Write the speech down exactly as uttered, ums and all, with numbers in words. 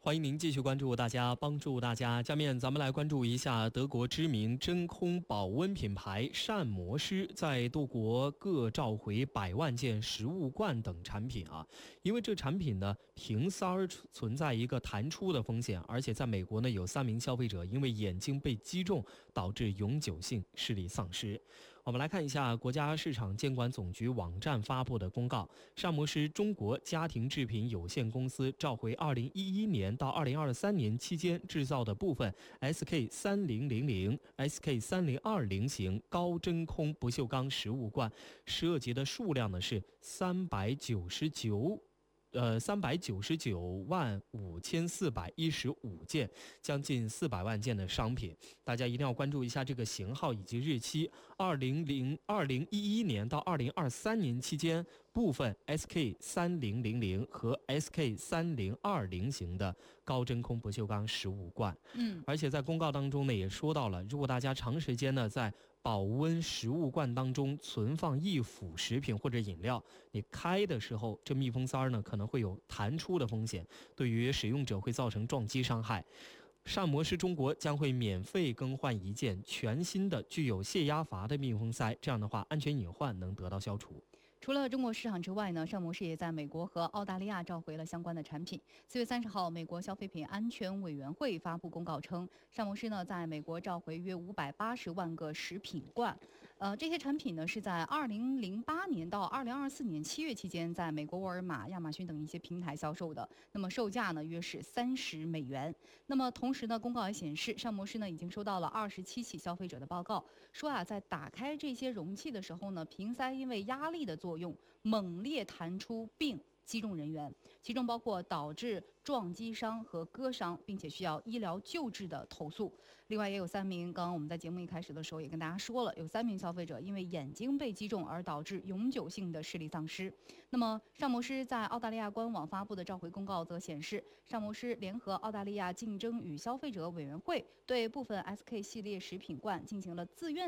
欢迎您继续关注大家，帮助大家。下面咱们来关注一下德国知名真空保温品牌膳魔师在多国各召回百万件食物罐等产品啊，因为这产品呢瓶塞儿存在一个弹出的风险，而且在美国呢有三名消费者因为眼睛被击中导致永久性视力丧失。我们来看一下国家市场监管总局网站发布的公告，膳魔师中国家庭制品有限公司召回二零一一年到二零二三年期间制造的部分 S K 三零零零、S K 三零二零 型高真空不锈钢食物罐，涉及的数量呢是三百九十九。呃，三百九十九万五千四百一十五件，将近四百万件的商品，大家一定要关注一下这个型号以及日期。二零零二零一一年到二零二三年期间，部分 S K 三零零零和 S K 三零二零 型的高真空不锈钢食物罐。 嗯， 而且在公告当中呢，也说到了，如果大家长时间呢在保温食物罐当中存放易腐食品或者饮料，你开的时候，这密封塞呢可能会有弹出的风险，对于使用者会造成撞击伤害。膳魔师中国将会免费更换一件全新的具有泄压阀的密封塞，这样的话安全隐患能得到消除。 除了中国市场之外呢，膳魔师也在美国和澳大利亚召回了相关的产品。四月三十号，美国消费品安全委员会发布公告称，膳魔师呢在美国召回约五百八十万个食品罐，呃，这些产品呢是在二零零八年到二零二四年七月期间，在美国沃尔玛、亚马逊等一些平台销售的。那么售价呢约是三十美元。那么同时呢，公告也显示，膳魔师呢已经收到了二十七起消费者的报告，说啊，在打开这些容器的时候呢，瓶塞因为压力的作用猛烈弹出并击中人员，其中包括导致撞击伤和割伤，并且需要医疗救治的投诉。另外也有三名，刚刚我们在节目一开始的时候也跟大家说了，有三名消费者因为眼睛被击中而导致永久性的视力丧失。那么膳魔师在澳大利亚官网发布的召回公告则显示，膳魔师联合澳大利亚竞争与消费者委员会对部分 S K 系列食品罐进行了自愿